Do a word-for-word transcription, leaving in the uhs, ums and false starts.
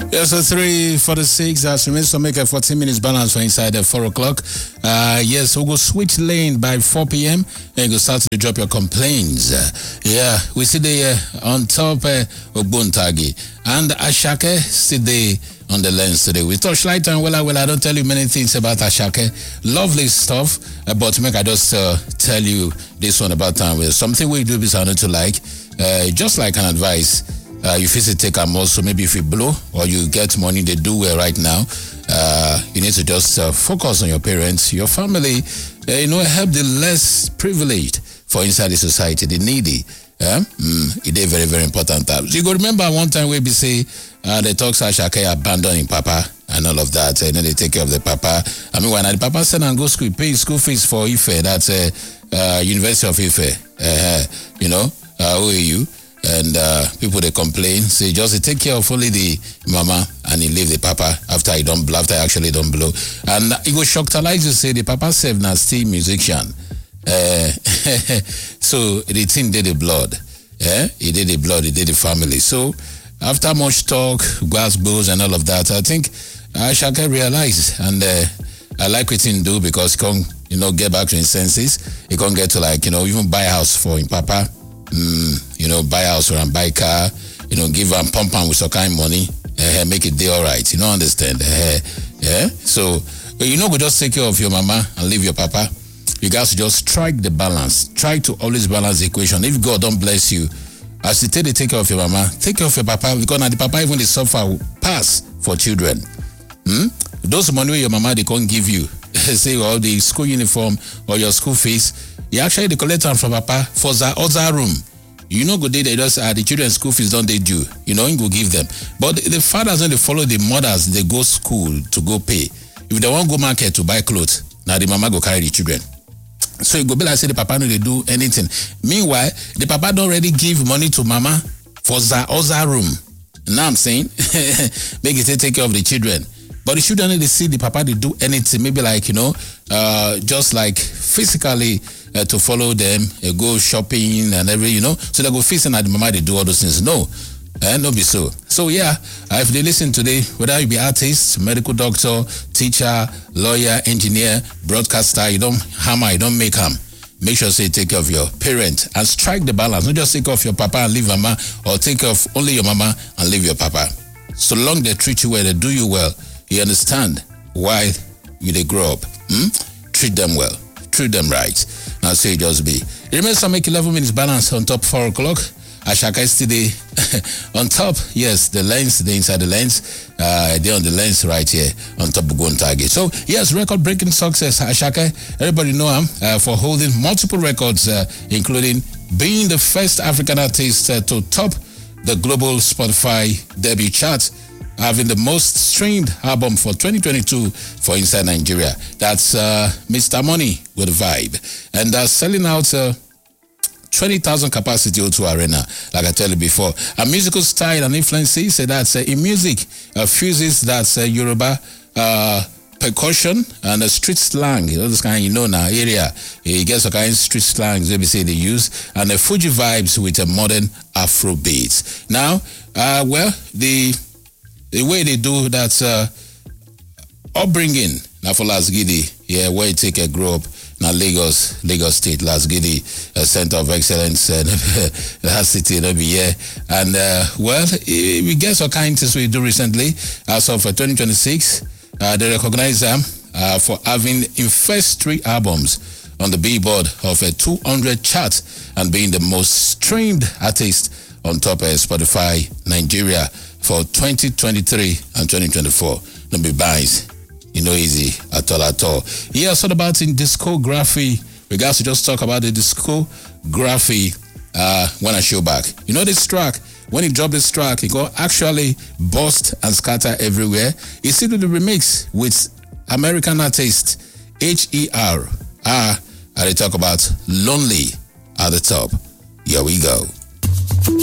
Yes, so three forty-six. As remains to make a fourteen minutes balance for inside at four o'clock. Uh, yes, we'll go switch lane by four p.m. and you start to drop your complaints. Uh, yeah, we see the uh, on top uh, of Buntagi and Ashake still there on the lens today. We touch light and well, well, I don't tell you many things about Ashake. Lovely stuff, uh, but make I just uh, tell you this one about time. Well, something we do is I not to like, uh, just like an advice. Uh, you feel to take a more, so maybe if you blow or you get money, they do well right now. Uh, you need to just uh, focus on your parents, your family, uh, you know, help the less privileged for inside the society, the needy. Yeah? Mm, it is very, very important. So you go remember one time we be say, uh, the talks are Shake abandoning Papa and all of that, and then they take care of the Papa. I mean, when the Papa send and go school, pay school fees for Ife, that's uh, uh, University of Ife, uh, you know, uh, who are you? And uh, people they complain, say just take care of only the mama and he leave the papa after he don't blow, after he actually don't blow. And it was shocked-alize to say the papa said now still musician. Uh, so the thing did the blood. Yeah? He did the blood, he did the family. So after much talk, glass blows and all of that, I think I shall realize and uh, I like what he do because he can, you know, get back to his senses. He can get to like, you know, even buy a house for him papa. Mm, you know, buy house or buy car, you know, give them pump and with some kind of money, uh, make it day all right. You don't understand? Uh, yeah. So, you know, we just take care of your mama and leave your papa. You guys just strike the balance. Try to always balance the equation. If God don't bless you, as you take the take care of your mama, take care of your papa because now the papa even the suffer pass for children. Hmm? Those money your mama they can't give you, say all the school uniform or your school fees. You actually they collect them from papa for the other room. You know, good day they just uh, the children's school fees don't they do. You know, you go give them. But the fathers when they follow the mothers, they go school to go pay. If they want go market to buy clothes, now the mama go carry the children. So you go be like say the papa no they do anything. Meanwhile, the papa don't already give money to mama for the other room. Now I'm saying, make it take care of the children. But the children they see the papa they do anything, maybe like you know, uh, just like physically. Uh, to follow them, uh, go shopping and every, you know, so they go feasting at the mama, they do all those things. No, and uh, don't be so. So yeah, uh, if they listen today, whether you be artist, medical doctor, teacher, lawyer, engineer, broadcaster, you don't hammer, you don't make harm. Make sure say take care of your parent and strike the balance. Not just take care of your papa and leave mama, or take care of only your mama and leave your papa. So long they treat you well, they do you well, you understand why you they grow up. Hmm? Treat them well, treat them right. Now say just be. Remember to make eleven minutes balance on top four o'clock. Ashaka is today on top. Yes, the lens, the inside the lens. Uh, they're on the lens right here on top of Gun Target. So yes, record breaking success. Ashaka, everybody know him uh, for holding multiple records, uh, including being the first African artist uh, to top the global Spotify debut chart, having the most streamed album for twenty twenty-two for inside Nigeria. That's uh, Mister Money with a Vibe. And uh, selling out uh, twenty thousand capacity O two Arena, like I told you before. A musical style and influences, so that's uh, in music, uh, fuses that's uh, Yoruba uh, percussion and a street slang. You know, this kind you know now, area. You get some kind of street slangs, they say they use. And the Fuji vibes with a modern Afro beats. Now, uh, well, the... The way they do that uh, upbringing, now for Lasgidi, yeah, where you take a grow up, now Lagos, Lagos State, Lasgidi, a center of excellence, and that city, that'll be here. And uh, well, we get some kind of things we do recently. As of uh, twenty twenty-six, uh, they recognize them uh, for having in first three albums on the Billboard of a two hundred chart and being the most streamed artist on top of Spotify Nigeria for twenty twenty-three and twenty twenty-four. Don't be buys. You know, easy at all at all. Yeah, so about in discography, we got to just talk about the discography uh, when I show back. You know this track, when he dropped this track, it got actually bust and scatter everywhere. You see the remix with American artist H E R. Ah, I talk about Lonely at the top. Here we go.